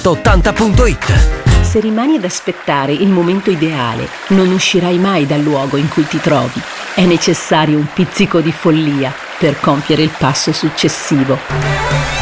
80.it. Se rimani ad aspettare il momento ideale, non uscirai mai dal luogo in cui ti trovi. È necessario un pizzico di follia per compiere il passo successivo.